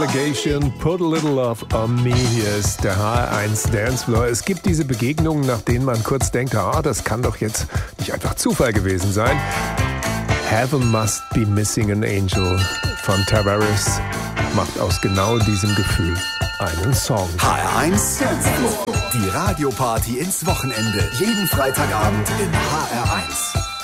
Allegation, Put a Little Love on Me. Hier ist der HR1 Dancefloor. Es gibt diese Begegnungen, nach denen man kurz denkt, das kann doch jetzt nicht einfach Zufall gewesen sein. Heaven Must Be Missing an Angel von Tavares macht aus genau diesem Gefühl einen Song. HR1 Dancefloor. Die Radioparty ins Wochenende. Jeden Freitagabend in HR1.